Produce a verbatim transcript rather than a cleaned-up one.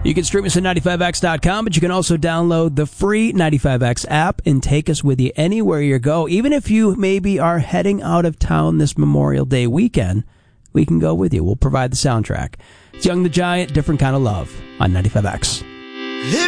You can stream us at ninety-five x dot com, but you can also download the free ninety-five X app and take us with you anywhere you go. Even if you maybe are heading out of town this Memorial Day weekend, we can go with you. We'll provide the soundtrack. It's Young the Giant, Different Kind of Love on ninety-five X.